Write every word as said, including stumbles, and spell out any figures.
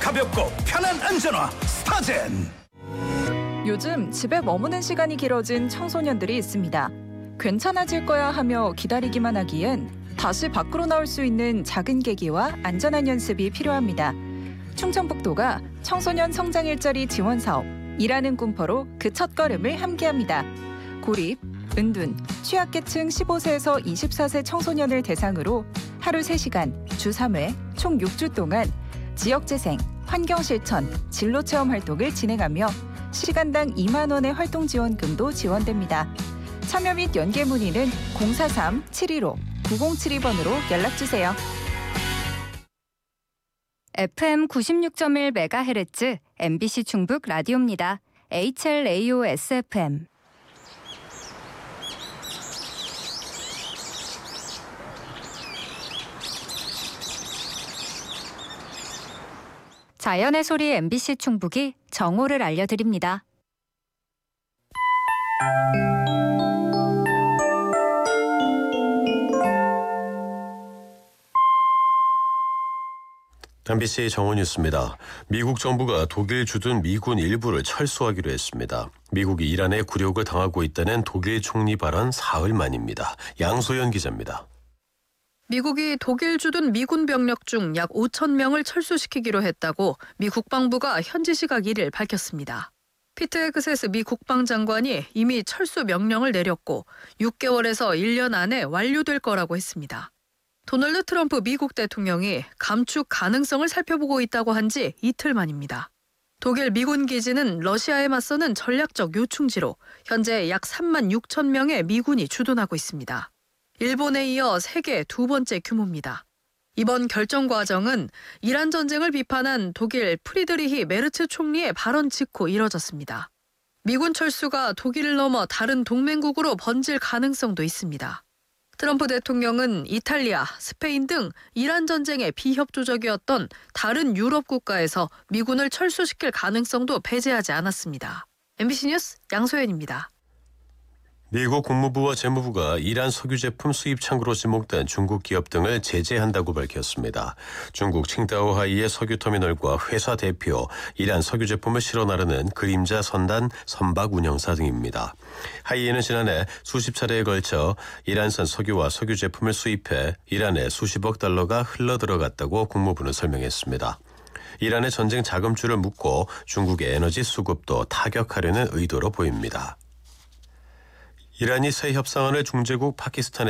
가볍고 편한 안전화 스타젠. 요즘 집에 머무는 시간이 길어진 청소년들이 있습니다. 괜찮아질 거야 하며 기다리기만 하기엔 다시 밖으로 나올 수 있는 작은 계기와 안전한 연습이 필요합니다. 충청북도가 청소년 성장 일자리 지원 사업 일하는 꿈퍼로 그 첫걸음을 함께합니다. 고립, 은둔, 취약계층 십오 세에서 이십사 세 청소년을 대상으로 하루 세 시간, 주 삼 회, 총 육 주 동안 지역재생, 환경실천, 진로체험 활동을 진행하며 시간당 이만 원의 활동지원금도 지원됩니다. 참여 및 연계 문의는 공사삼 칠일오 구공칠이 번으로 연락주세요. 에프엠 구십육 점 일 메가헤르츠 엠비씨 충북 라디오입니다. 에이치엘에이오에스에프엠. 자연의 소리 엠비씨 충북이 정오를 알려드립니다. 엠비씨 정오 뉴스입니다. 미국 정부가 독일 주둔 미군 일부를 철수하기로 했습니다. 미국이 이란에 굴욕을 당하고 있다는 독일 총리 발언 사흘 만입니다. 양소연 기자입니다. 미국이 독일 주둔 미군 병력 중 약 오천 명을 철수시키기로 했다고 미 국방부가 현지 시각 일 일 밝혔습니다. 피트 헤그세스 미 국방장관이 이미 철수 명령을 내렸고 육 개월에서 일 년 안에 완료될 거라고 했습니다. 도널드 트럼프 미국 대통령이 감축 가능성을 살펴보고 있다고 한 지 이틀 만입니다. 독일 미군 기지는 러시아에 맞서는 전략적 요충지로 현재 약 삼만 육천 명의 미군이 주둔하고 있습니다. 일본에 이어 세계 두 번째 규모입니다. 이번 결정 과정은 이란 전쟁을 비판한 독일 프리드리히 메르츠 총리의 발언 직후 이뤄졌습니다. 미군 철수가 독일을 넘어 다른 동맹국으로 번질 가능성도 있습니다. 트럼프 대통령은 이탈리아, 스페인 등 이란 전쟁의 비협조적이었던 다른 유럽 국가에서 미군을 철수시킬 가능성도 배제하지 않았습니다. 엠비씨 뉴스 양소연입니다. 미국 국무부와 재무부가 이란 석유 제품 수입 창구로 지목된 중국 기업 등을 제재한다고 밝혔습니다. 중국 칭다오하이의 석유터미널과 회사 대표, 이란 석유 제품을 실어 나르는 그림자 선단 선박 운영사 등입니다. 하이에는 지난해 수십 차례에 걸쳐 이란산 석유와 석유 제품을 수입해 이란에 수십억 달러가 흘러들어갔다고 국무부는 설명했습니다. 이란의 전쟁 자금줄을 묶고 중국의 에너지 수급도 타격하려는 의도로 보입니다. 이란이 새 협상안을 중재국 파키스탄에